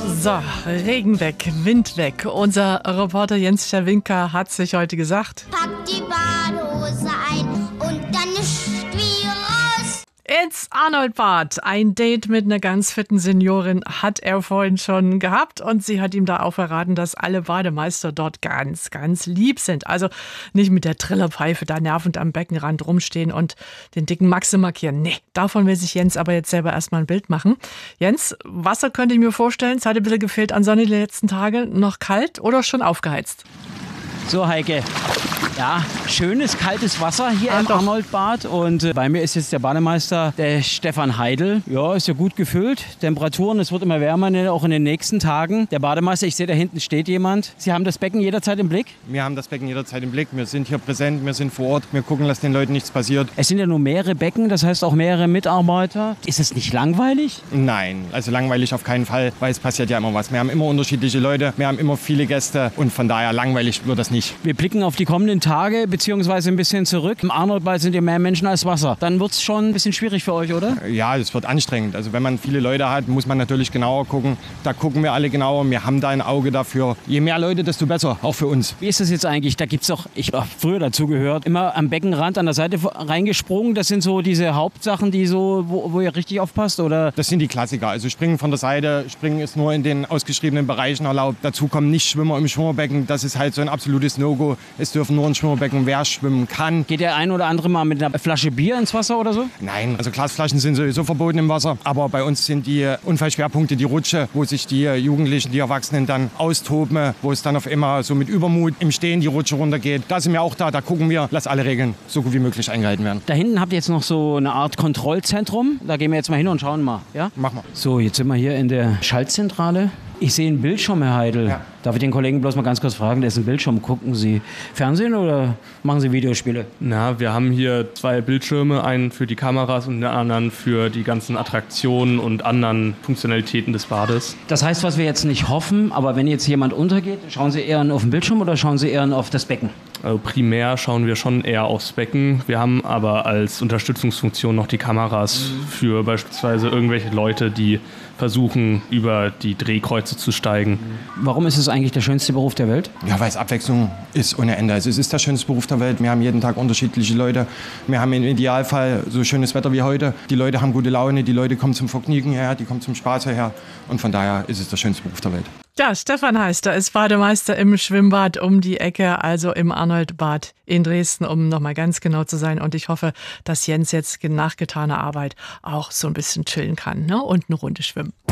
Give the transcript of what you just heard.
So, Regen weg, Wind weg. Unser Reporter Jens Czerwinka hat sich heute gesagt: Pack die Badehose ein und dann ist wie raus. Ins Arnoldbad. Ein Date mit einer ganz fitten Seniorin hat er vorhin schon gehabt und sie hat ihm da auch verraten, dass alle Bademeister dort ganz, ganz lieb sind. Also nicht mit der Trillerpfeife da nervend am Beckenrand rumstehen und den dicken Maxe markieren. Nee, davon will sich Jens aber jetzt selber erstmal ein Bild machen. Jens, Wasser könnte ich mir vorstellen, es hat ein bisschen gefehlt an Sonne die letzten Tage. Noch kalt oder schon aufgeheizt? So, Heike. Ja, schönes, kaltes Wasser hier im Arnoldbad. Und bei mir ist jetzt der Bademeister, der Stefan Heidel. Ja, ist ja gut gefüllt. Temperaturen, es wird immer wärmer, auch in den nächsten Tagen. Der Bademeister, ich sehe, da hinten steht jemand. Sie haben das Becken jederzeit im Blick? Wir haben das Becken jederzeit im Blick. Wir sind hier präsent, wir sind vor Ort. Wir gucken, dass den Leuten nichts passiert. Es sind ja nur mehrere Becken, das heißt auch mehrere Mitarbeiter. Ist es nicht langweilig? Nein, also langweilig auf keinen Fall, weil es passiert ja immer was. Wir haben immer unterschiedliche Leute, wir haben immer viele Gäste und von daher langweilig wird das nicht. Wir blicken auf die kommenden Tage, beziehungsweise ein bisschen zurück. Im Arnoldbad sind ja mehr Menschen als Wasser. Dann wird es schon ein bisschen schwierig für euch, oder? Ja, es wird anstrengend. Also wenn man viele Leute hat, muss man natürlich genauer gucken. Da gucken wir alle genauer. Wir haben da ein Auge dafür. Je mehr Leute, desto besser, auch für uns. Wie ist das jetzt eigentlich? Da gibt's doch, ich habe früher dazu gehört, immer am Beckenrand an der Seite reingesprungen. Das sind so diese Hauptsachen, die so, wo ihr richtig aufpasst, oder? Das sind die Klassiker. Also Springen von der Seite, Springen ist nur in den ausgeschriebenen Bereichen erlaubt. Dazu kommen nicht Schwimmer im Schwimmerbecken. Das ist halt so ein absolutes No-Go. Es dürfen nur ein Schwimmerbecken, wer schwimmen kann. Geht der ein oder andere mal mit einer Flasche Bier ins Wasser oder so? Nein, also Glasflaschen sind sowieso verboten im Wasser. Aber bei uns sind die Unfallschwerpunkte die Rutsche, wo sich die Jugendlichen, die Erwachsenen dann austoben, wo es dann auf immer so mit Übermut im Stehen die Rutsche runtergeht. Da sind wir auch da gucken wir, dass alle Regeln so gut wie möglich eingehalten werden. Da hinten habt ihr jetzt noch so eine Art Kontrollzentrum. Da gehen wir jetzt mal hin und schauen mal. Ja? Mach mal. So, jetzt sind wir hier in der Schaltzentrale. Ich sehe einen Bildschirm, Herr Heidel. Ja. Darf ich den Kollegen bloß mal ganz kurz fragen, der ist ein Bildschirm. Gucken Sie Fernsehen oder machen Sie Videospiele? Na, wir haben hier 2 Bildschirme, einen für die Kameras und den anderen für die ganzen Attraktionen und anderen Funktionalitäten des Bades. Das heißt, was wir jetzt nicht hoffen, aber wenn jetzt jemand untergeht, schauen Sie eher auf den Bildschirm oder schauen Sie eher auf das Becken? Also primär schauen wir schon eher aufs Becken. Wir haben aber als Unterstützungsfunktion noch die Kameras für beispielsweise irgendwelche Leute, die versuchen, über die Drehkreuze zu steigen. Warum ist es eigentlich der schönste Beruf der Welt? Ja, weil es Abwechslung ist ohne Ende. Also es ist der schönste Beruf der Welt. Wir haben jeden Tag unterschiedliche Leute. Wir haben im Idealfall so schönes Wetter wie heute. Die Leute haben gute Laune, die Leute kommen zum Vergnügen her, die kommen zum Spaß her. Und von daher ist es der schönste Beruf der Welt. Ja, Stefan Heister ist Bademeister im Schwimmbad um die Ecke, also im Arnoldbad in Dresden, um nochmal ganz genau zu sein. Und ich hoffe, dass Jens jetzt nach getaner Arbeit auch so ein bisschen chillen kann, ne? Und eine Runde schwimmen.